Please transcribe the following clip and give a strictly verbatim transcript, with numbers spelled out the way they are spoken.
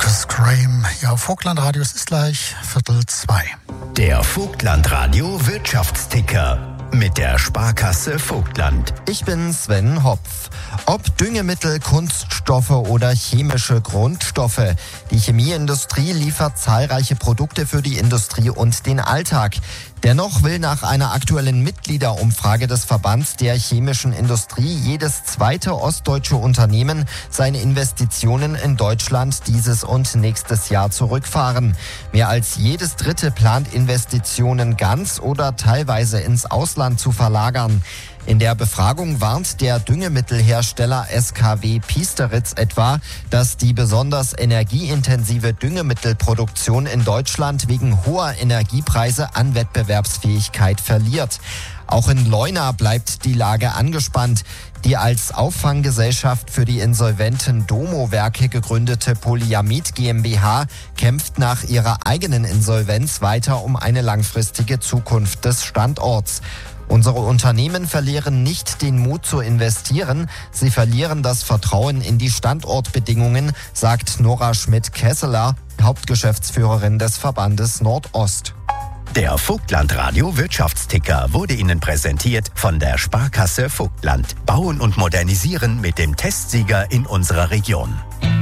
Curtis Graham. Ja, Vogtlandradio, es ist gleich Viertel zwei. Der Vogtlandradio Wirtschaftsticker mit der Sparkasse Vogtland. Ich bin Sven Hopf. Ob Düngemittel, Kunststoffe oder chemische Grundstoffe, die Chemieindustrie liefert zahlreiche Produkte für die Industrie und den Alltag. Dennoch will nach einer aktuellen Mitgliederumfrage des Verbands der chemischen Industrie jedes zweite ostdeutsche Unternehmen seine Investitionen in Deutschland dieses und nächstes Jahr zurückfahren. Mehr als jedes dritte plant Investitionen ganz oder teilweise ins Ausland zu verlagern. In der Befragung warnt der Düngemittelhersteller S K W Piesteritz etwa, dass die besonders energieintensive Düngemittelproduktion in Deutschland wegen hoher Energiepreise an Wettbewerbsfähigkeit verliert. Auch in Leuna bleibt die Lage angespannt. Die als Auffanggesellschaft für die insolventen Domo-Werke gegründete Polyamid GmbH kämpft nach ihrer eigenen Insolvenz weiter um eine langfristige Zukunft des Standorts. Unsere Unternehmen verlieren nicht den Mut zu investieren, sie verlieren das Vertrauen in die Standortbedingungen, sagt Nora Schmidt-Kesseler, Hauptgeschäftsführerin des Verbandes Nordost. Der Vogtlandradio Wirtschaftsticker wurde Ihnen präsentiert von der Sparkasse Vogtland. Bauen und modernisieren mit dem Testsieger in unserer Region.